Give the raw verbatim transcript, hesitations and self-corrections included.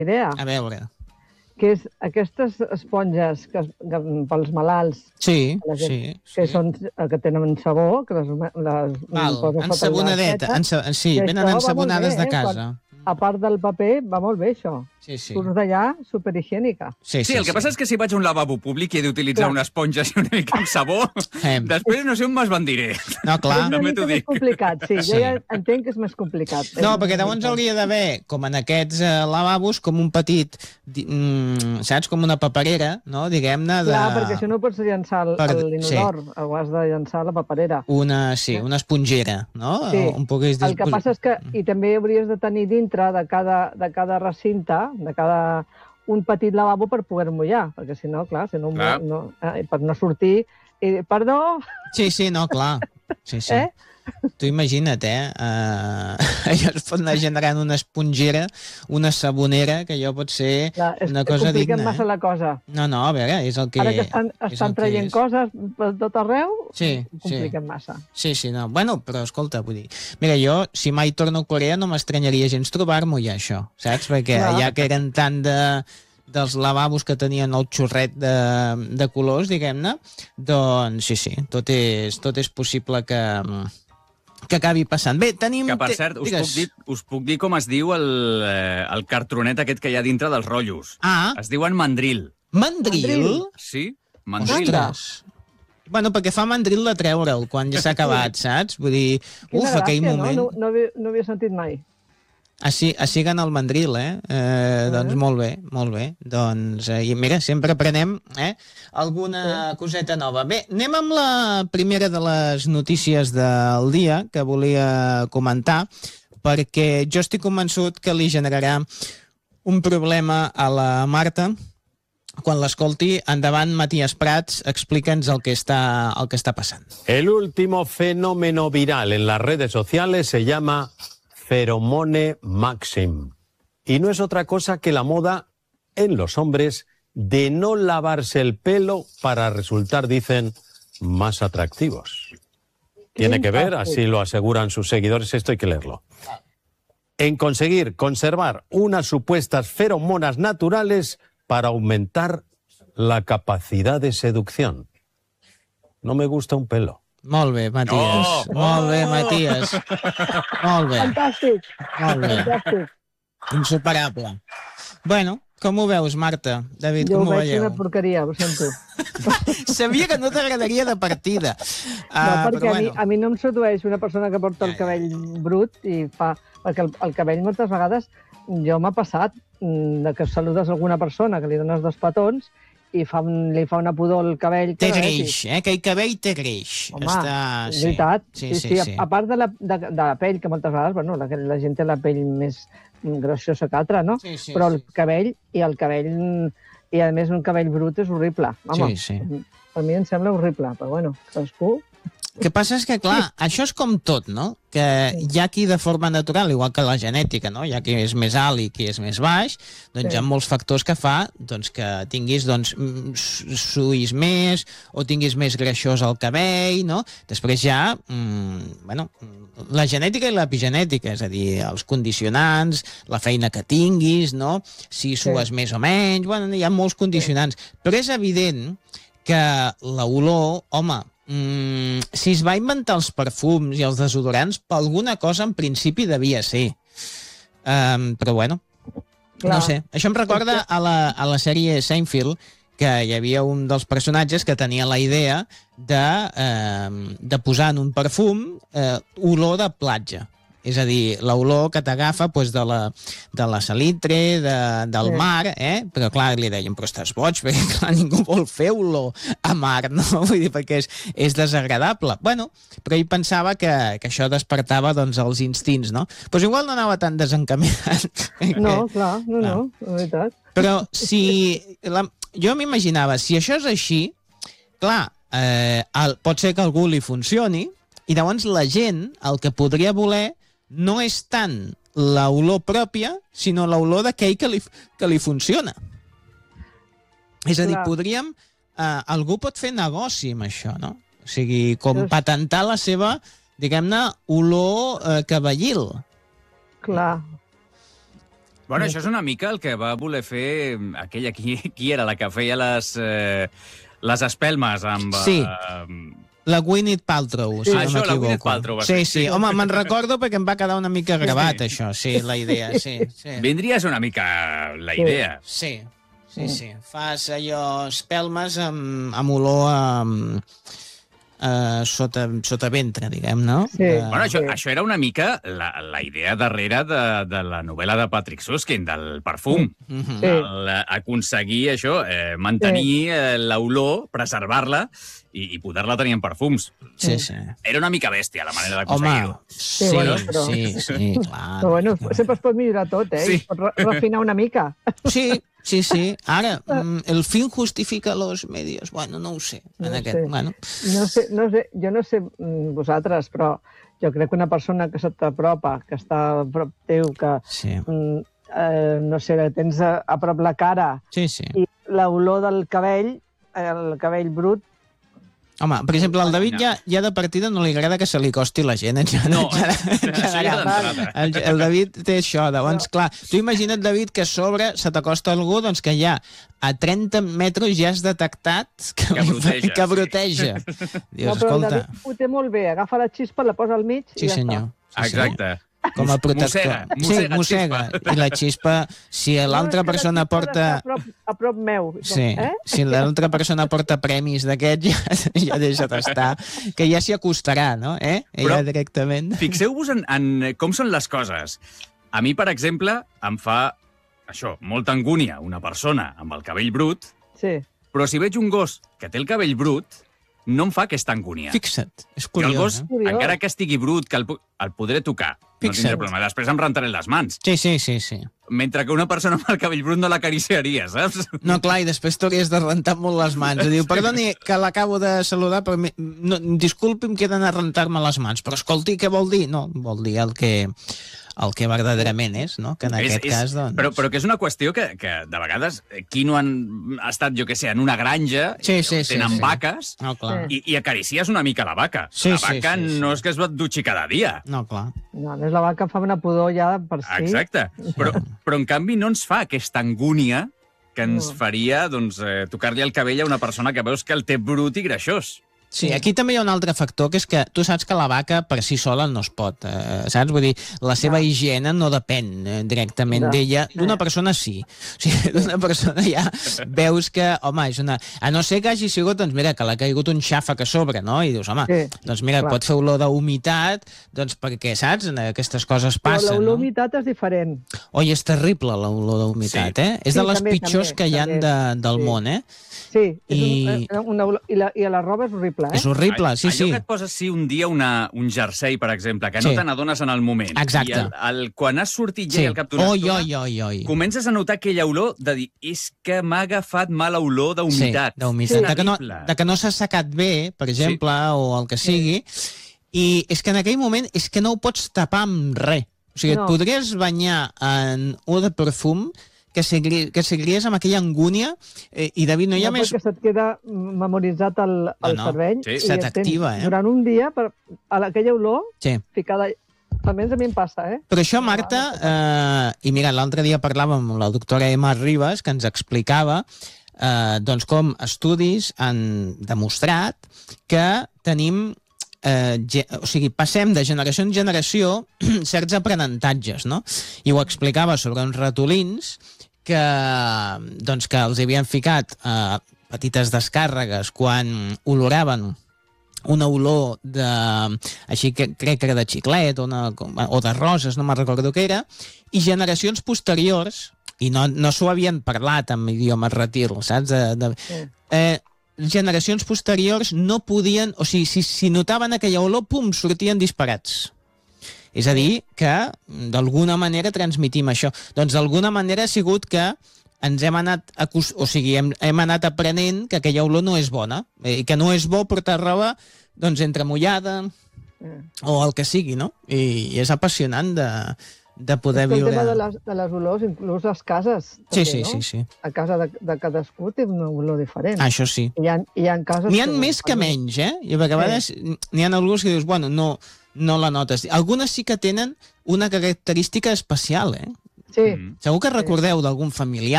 idea. A veure. Que és aquestes esponges que, que, pels malalts, Sí, que, sí. que, sí. són, que tenen sabó, que les, les Val, ensabonadeta. Ensa... Sí, venen ensabonades de casa. Quan, a part del paper, va molt bé, això. Sí, sí. Surts d'allà superhigiènica. Sí, sí, sí, el que sí. passa és que si vaig a un lavabo públic i he d'utilitzar una esponja i una mica amb sabó, eh. després no sé on m'esbandiré. No, clar. És una mica més complicat, sí. sí. Jo ja entenc que és més complicat. No, perquè llavors hauria d'haver, com en aquests eh, lavabos, com un petit, mm, saps, com una paperera, no?, diguem-ne. De... Clar, perquè això no pots llançar per... l'inodor, sí. Ho has de llançar a la paperera. Una, sí, una esponjera, no? Sí. On puguis... El que passa és que, i també hauries de tenir dintre de cada, de cada recinte, de cada un petit lavabo per poder mullar, perquè si no, clar, si no, clar. no eh, per no sortir... I, perdó? Sí, sí, no, clar. Sí, sí. Eh? Tu imagina't, eh? Uh, allò es pot anar generant una esponjera, una sabonera, que allò pot ser clar, és, una cosa digna. Compliquen massa eh? la cosa. No, no, a veure, és el que... Ara que estan, estan traient coses per tot arreu, sí, compliquen sí. massa. Sí, sí, no. Bueno, però escolta, vull dir... Mira, jo, si mai torno a Corea, no m'estranyaria gens trobar-m'ho ja, això, saps? Perquè no. Ja que eren tant de... dels lavabos que tenien el xorret de, de colors, diguem-ne, doncs sí, sí, tot és, tot és possible que, que acabi passant. Bé, tenim... Que, per cert, us puc, dir, us puc dir com es diu el, eh, el cartronet aquest que hi ha dintre dels rotllos. Ah. Es diuen mandril. Mandril? mandril? Sí, mandril. Ostres. Bueno, perquè fa mandril de treure'l quan ja s'ha acabat, saps? Vull dir, uf, gràcia, aquell moment... No, no, no, havia, no havia sentit mai. Així, així gana el mandril, eh? eh doncs molt bé, molt bé. Doncs, eh, i mira, sempre aprenem eh, alguna sí. coseta nova. Bé, anem amb la primera de les notícies del dia que volia comentar, perquè jo estic convençut que li generarà un problema a la Marta quan l'escolti. Endavant, Matías Prats, explica'ns el que està, el que està passant. El último fenómeno viral en las redes sociales se llama Feromone Maxim. Y no es otra cosa que la moda en los hombres de no lavarse el pelo para resultar, dicen, más atractivos. Tiene que ver, así lo aseguran sus seguidores, esto hay que leerlo, en conseguir conservar unas supuestas feromonas naturales para aumentar la capacidad de seducción. No me gusta un pelo. Molt bé, Matías. Oh! Molt bé, Matías. Molt bé. Fantàstic. Molt bé. Fantàstic. Insuperable. Bueno, com ho veus, Marta? David, jo com ho veieu? Jo veig una porqueria, ho sento. Sabia que no t'agradaria de partida. Uh, no, perquè però, bueno. a, mi, a mi no em sedueix una persona que porta el cabell brut i fa... Perquè el, el cabell moltes vegades jo m'ha passat de que saludes alguna persona que li dones dos petons i fa, li fa una pudor el cabell... Té greix, eh? Aquell cabell té greix. Home, Està... és veritat. Sí, sí, sí, sí, sí. A, a part de la, de, de la pell, que moltes vegades, bueno, la, la gent té la pell més greixosa que altra, no? Sí, sí, però el sí. cabell, i el cabell... I a més un cabell brut és horrible. Home, sí, sí. Per mi em sembla horrible, però bueno, cadascú... El que passa és que, clar, això és com tot, no? Que hi ha qui de forma natural, igual que la genètica, no? Hi ha qui és més alt i qui és més baix, doncs sí. Hi ha molts factors que fa doncs, que tinguis, doncs, suïs més o tinguis més greixós el cabell, no? Després hi ha, mmm, bueno, la genètica i l'epigenètica, és a dir, els condicionants, la feina que tinguis, no? Si sues sí. més o menys, bueno, hi ha molts condicionants. Sí. Però és evident que l'olor, home, Mm, si es va inventar els perfums i els desodorants, per alguna cosa en principi devia ser. Um, però bueno, clar. No sé. Això em recorda a la, a la sèrie Seinfeld, que hi havia un dels personatges que tenia la idea de, eh, de posar en un perfum eh, olor de platja. És a dir, l'olor que t'agafa pues, de, la, de la salitre, de, del sí. mar, eh? Però clar, li deien, però estàs boig, perquè clar, ningú vol fer olor a mar, no? Vull dir, perquè és, és desagradable. Bueno, però ell pensava que, que això despertava doncs, els instints, no? Doncs pues igual no anava tan desencaminat. No, clar, no, no, no, és veritat. Però si... La, jo m'imaginava, si això és així, clar, eh, el, pot ser que a algú li funcioni, i llavors la gent, el que podria voler, no és tant l'olor pròpia, sinó l'olor d'aquell que, li, que li funciona. És a dir, clar. podríem... Eh, algú pot fer negoci amb això, no? O sigui, com patentar la seva, diguem-ne, olor eh, cabellil. Clar. Bueno, això és una mica el que va voler fer aquella... Qui, qui era la que feia les, eh, les espelmes amb... Sí. Eh, La Gwyneth Paltrow, si Sí. no Això, la m'equivoco. Gwyneth Paltrow va Sí, ser, sí. sí. Home, me'n recordo perquè em va quedar una mica gravat, això, sí, la idea, sí. sí. vindria a ser una mica la idea. Sí, sí, sí. Fas allò, espelmes amb, amb olor a... Uh, sota, sota ventre, diguem, no? Sí. De... Bueno, això, Sí. això era una mica la, la idea darrere de, de la novel·la de Patrick Süskind, del perfum. Mhm. Sí. El, eh, aconseguir això, eh, mantenir eh, l'olor, preservar-la i, i poder-la tenir en perfums. Sí, sí. Era una mica bèstia la manera Home, d'aconseguir-ho. sí, bueno, però- sí, sí, clar. Però bueno, sempre es pot millorar tot, eh? Sí. Es pot re- refinar una mica. Sí, sí, sí. Ara, mm, el fin justifica los medios. Bueno, no ho sé. En No aquest, sé. bueno. No sé, no sé, jo no sé mm, vosaltres, però jo crec que una persona que se t'apropa, que està a prop teu, que Sí, mm, eh, no sé, que tens a, a prop la cara sí, sí. i l'olor del cabell, el cabell brut, Home, per exemple, al David ja, ja de partida no li agrada que se li costi la gent. En No, general. això ja d'entrada. El, el David té això, llavors, clar, tu imagina't, David, que a sobre se t'acosta algú doncs, que ja a trenta metres ja has detectat que, Que broteja, que sí. broteja. Dius, no, però el escolta, David ho té molt bé, agafa la xispa, la posa al mig sí i ja senyor. Sí, Exacte. com a protector. Mossega, sí, mossega mossega. xispa. I la xispa, si està. l'altra No, és que la persona xispa porta... ha d'estar A prop, a prop meu. Sí, Eh? si l'altra persona porta premis d'aquest, ja, ja deixa d'estar, que ja s'hi acostarà, no? Eh? Ella Però- directament. Fixeu-vos en, en com són les coses. A mi, per exemple, em fa això, molta angúnia una persona amb el cabell brut, Sí. però si veig un gos que té el cabell brut, no em fa aquesta angúnia. Fixa't, és Jo el curiós, gos, eh? Curiós. encara que estigui brut, que el, pu- el podré tocar, no Fixa't. tindré problema. Després em rentaré les mans. Sí, sí, sí, sí. Mentre que una persona amb el cabell brut no l'acariciaria, saps? No, clar, i després t'hauries de rentar molt les mans. Diu, perdoni, que l'acabo de saludar, però mi- no, disculpi, em queden a rentar-me les mans. Però escolti, què vol dir? No, vol dir el que, el que verdaderament és, no? Que en aquest cas, doncs... Però, però que és una qüestió que, que de vegades, eh, qui no han estat, jo que sé, en una granja, Sí, sí, sí, tenen sí. vaques, No, clar. i, i acaricies una mica la vaca. Sí, la sí, vaca sí, sí. no és que es dutxi cada dia. No, clar. No, no és la vaca, fa una pudor ja per si. Exacte. Però, però, en canvi, no ens fa aquesta angúnia que ens No. faria doncs, eh, tocar-li el cabell a una persona que veus que el té brut i greixós. Sí, aquí també hi ha un altre factor, que és que tu saps que la vaca per si sola no es pot, eh, saps? Vull dir, la seva No. higiene no depèn eh, directament No. d'ella. D'una No. persona sí. O sigui, d'una persona ja veus que, home, és una... A no ser que hagi sigut, doncs mira, que l'ha caigut un xàfec a sobre, no? I dius, home, Sí, doncs mira, clar. pot fer olor d'humitat, doncs perquè, saps? Aquestes coses Però passen, no? l'humitat és diferent. Oi, és terrible l'olor d'humitat, Sí. eh? És Sí, de les també, pitjors també, que hi ha també. de, del Sí. món, eh? Sí, és I- un, eh, una, olor- i, la, i la roba és horrible, eh? És horrible, sí, Allò sí. que et poses, sí, un dia una, un jersei, per exemple, que no Sí. te n'adones en el moment. Exacte. I el, el, quan has sortit ja Sí. i al cap d'una Oi, estona, oi, oi, oi. comences a notar aquella olor de dir és que m'ha agafat mala olor d'humitat. Sí, d'humitat. Sí. De, que no, Terrible. de que no s'ha assecat bé, per exemple, sí. o el que sigui, i és que en aquell moment és que no ho pots tapar amb res. O sigui, No. et podries banyar en eau de perfum que, segui, que seguiries amb aquella angúnia eh, i, David, no hi ha no, més... perquè se't queda memoritzat el, el no. cervell. Sí. i Se et tens t'activa, eh? Durant un dia, per, a la- aquella olor, Sí. ficada... Almenys a mi em passa, eh? Però això, Marta, eh, i mira, l'altre dia parlàvem amb la doctora Emma Ribas, que ens explicava eh, doncs com estudis han demostrat que tenim eh, ge, o sigui, passem de generació en generació certs aprenentatges, no? I ho explicava sobre uns ratolins que, doncs, que els havien ficat eh, petites descàrregues quan oloraven una olor de... així que crec que era de xiclet o, una, o de roses, no me'n recordo què era, i generacions posteriors, i no, no s'ho havien parlat en idioma retir, saps? De, de, Sí. eh, generacions posteriors no podien... O sigui, si, si notaven aquella olor, pum, sortien disparats. És a dir, que d'alguna manera transmitim això. Doncs d'alguna manera ha sigut que ens hem anat, acus... o sigui, hem, hem anat aprenent que aquella olor no és bona, i que no és bo portar roba doncs entremullada Mm. o el que sigui, no? I, i és apassionant de, de poder És que el viure... tema de les, de les olors, inclús les cases, Sí, també, sí, no? sí, sí. A casa de, de cadascú té una olor diferent. Això sí. Hi ha, hi ha cases... N'hi ha més que menys, eh? I a vegades n'hi ha alguns que dius, bueno, no, no la notes. Algunes sí que tenen una característica especial, eh? O Sí. Mm. Segur que recordeu d'algun familiar